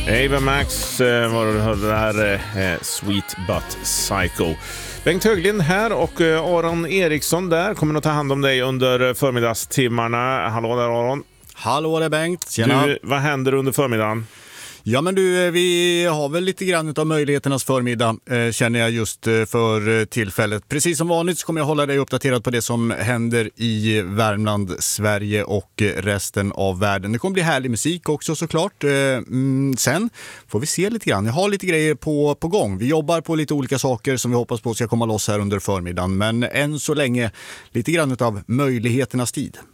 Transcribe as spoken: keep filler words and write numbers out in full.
Ava Max eh, var det hörde där, eh, Sweet But Psycho. Bengt Höglind här och eh, Aron Eriksson där kommer att ta hand om dig under förmiddagstimmarna. Hallå där Aron. Hallå där Bengt. Tjena. Du, vad händer under förmiddagen? Ja men du, vi har väl lite grann av möjligheternas förmiddag eh, känner jag just eh, för eh, tillfället. Precis som vanligt så kommer jag hålla dig uppdaterad på det som händer i Värmland, Sverige och eh, resten av världen. Det kommer bli härlig musik också såklart. Eh, mm, sen får vi se lite grann. Jag har lite grejer på, på gång. Vi jobbar på lite olika saker som vi hoppas på ska komma loss här under förmiddagen. Men än så länge lite grann av möjligheternas tid.